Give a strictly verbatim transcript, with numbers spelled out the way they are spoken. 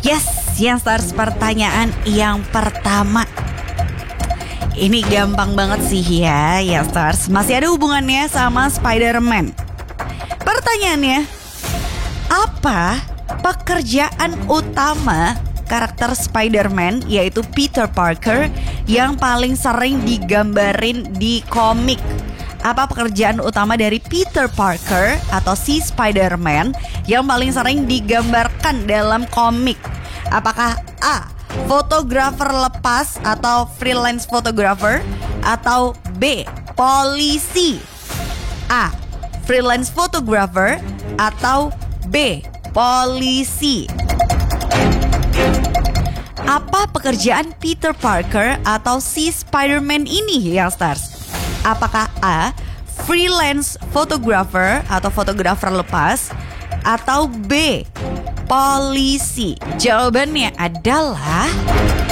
Yes, yang stars pertanyaan yang pertama. Ini gampang banget sih ya, ya stars. Masih ada hubungannya sama Spider-Man. Pertanyaannya, apa pekerjaan utama karakter Spider-Man yaitu Peter Parker yang paling sering digambarin di komik? Apa pekerjaan utama dari Peter Parker atau si Spider-Man yang paling sering digambarkan dalam komik? Apakah A, fotografer lepas atau freelance photographer, atau B, polisi? A, freelance photographer, atau B, polisi? Apa pekerjaan Peter Parker atau si Spider-Man ini yang stars? Apakah A, freelance photographer atau fotografer lepas, atau B, polisi? Jawabannya adalah